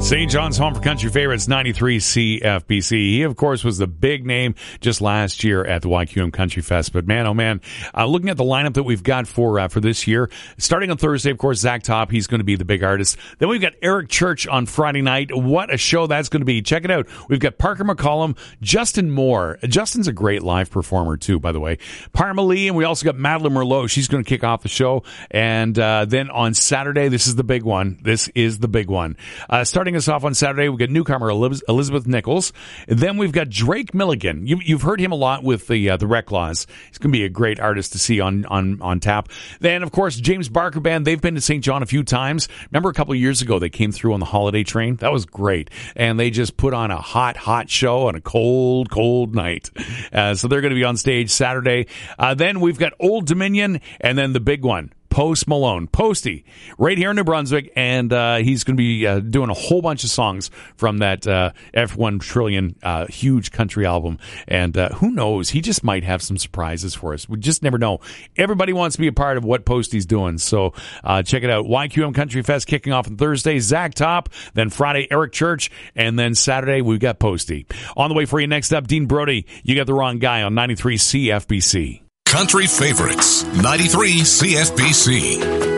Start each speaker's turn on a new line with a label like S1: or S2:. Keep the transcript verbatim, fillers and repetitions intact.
S1: Saint John's home for country favorites, ninety-three C F B C. He, of course, was the big name just last year at the Y Q M Country Fest. But, man, oh, man, uh, looking at the lineup that we've got for uh, for this year, starting on Thursday, of course, Zach Top, he's going to be the big artist. Then we've got Eric Church on Friday night. What a show that's going to be. Check it out. We've got Parker McCollum, Justin Moore. Justin's a great live performer, too, by the way. Parma Lee, and we also got Madeline Merlot. She's going to kick off the show. And uh, then on Saturday, this is the big one. This is the big one. Uh, starting us off on Saturday, we've got newcomer Elizabeth Nichols. And then we've got Drake Milligan. You, you've heard him a lot with the uh, the Rec Laws. He's going to be a great artist to see on, on, on tap. Then, of course, James Barker Band. They've been to Saint John a few times. Remember a couple of years ago, they came through on the holiday train? That was great. And they just put on a hot, hot show on a cold, cold night. Uh, so they're going to be on stage Saturday. Uh, then we've got Old Dominion, and then the big one, Post Malone, Posty, right here in New Brunswick, and uh, he's going to be uh, doing a whole bunch of songs from that uh, F one Trillion uh, huge country album, and uh, who knows, he just might have some surprises for us. We just never know. Everybody wants to be a part of what Posty's doing, so uh, check it out. Y Q M Country Fest kicking off on Thursday, Zach Top, then Friday, Eric Church, and then Saturday, we've got Posty. On the way for you next up, Dean Brody, You Got the Wrong Guy on ninety-three C F B C.
S2: Country favorites, ninety-three C F B C.